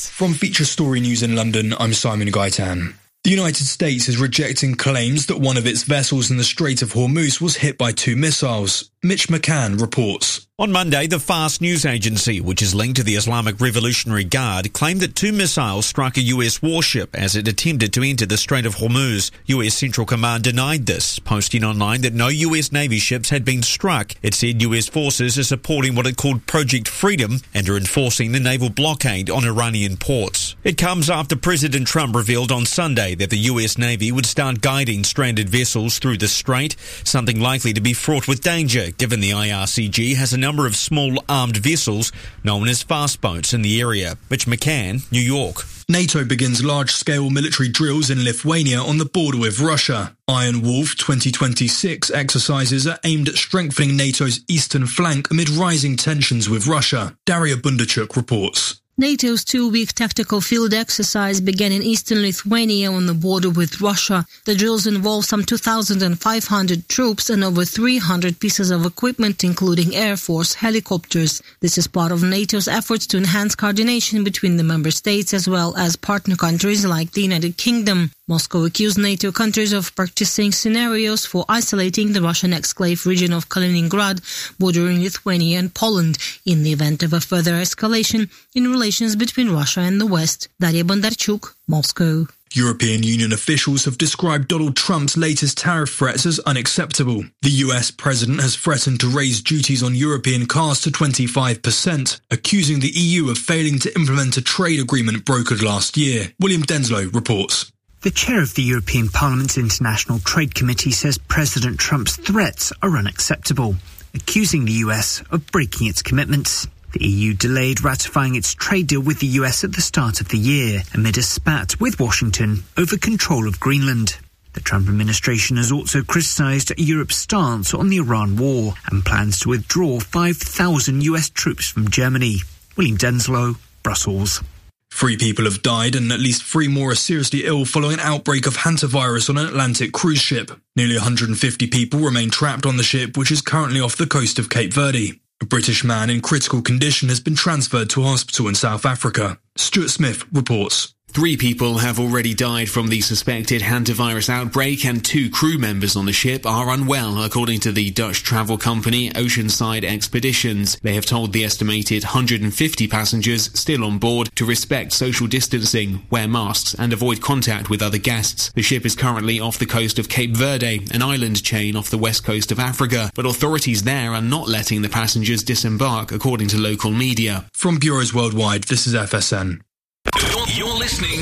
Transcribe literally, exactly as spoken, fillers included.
From Feature Story News in London, I'm Simon Gaitan. The United States is rejecting claims that one of its vessels in the Strait of Hormuz was hit by two missiles. Mitch McCann reports. On Monday, the Fast news agency, which is linked to the Islamic Revolutionary Guard, claimed that two missiles struck a U S warship as it attempted to enter the Strait of Hormuz. U S Central Command denied this, posting online that no U S Navy ships had been struck. It said U S forces are supporting what it called Project Freedom and are enforcing the naval blockade on Iranian ports. It comes after President Trump revealed on Sunday that the U S Navy would start guiding stranded vessels through the strait, something likely to be fraught with danger, given the I R C G has a number of small armed vessels known as fast boats in the area. Mitch McCann, New York. NATO begins large-scale military drills in Lithuania on the border with Russia. Iron Wolf twenty twenty-six exercises are aimed at strengthening NATO's eastern flank amid rising tensions with Russia. Daria Bundarchuk reports. NATO's two-week tactical field exercise began in eastern Lithuania on the border with Russia. The drills involve some two thousand five hundred troops and over three hundred pieces of equipment, including Air Force helicopters. This is part of NATO's efforts to enhance coordination between the member states as well as partner countries like the United Kingdom. Moscow accused NATO countries of practicing scenarios for isolating the Russian exclave region of Kaliningrad, bordering Lithuania and Poland, in the event of a further escalation in relations between Russia and the West. Daria Bondarchuk, Moscow. European Union officials have described Donald Trump's latest tariff threats as unacceptable. The U S president has threatened to raise duties on European cars to twenty-five percent, accusing the E U of failing to implement a trade agreement brokered last year. William Denslow reports. The chair of the European Parliament's International Trade Committee says President Trump's threats are unacceptable, accusing the U S of breaking its commitments. The E U delayed ratifying its trade deal with the U S at the start of the year, amid a spat with Washington over control of Greenland. The Trump administration has also criticised Europe's stance on the Iran war and plans to withdraw five thousand U S troops from Germany. William Denslow, Brussels. Three people have died and at least three more are seriously ill following an outbreak of hantavirus on an Atlantic cruise ship. Nearly one hundred fifty people remain trapped on the ship, which is currently off the coast of Cape Verde. A British man in critical condition has been transferred to a hospital in South Africa. Stuart Smith reports. Three people have already died from the suspected hantavirus outbreak and two crew members on the ship are unwell, according to the Dutch travel company Oceanside Expeditions. They have told the estimated one hundred fifty passengers still on board to respect social distancing, wear masks and avoid contact with other guests. The ship is currently off the coast of Cape Verde, an island chain off the west coast of Africa, but authorities there are not letting the passengers disembark, according to local media. From Bureaus Worldwide, this is F S N. You're listening